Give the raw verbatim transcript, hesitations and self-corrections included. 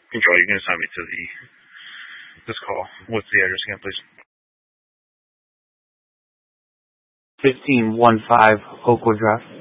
Control, you can assign me to the this call. What's the address again, please? fifteen one five Oakwood Drive.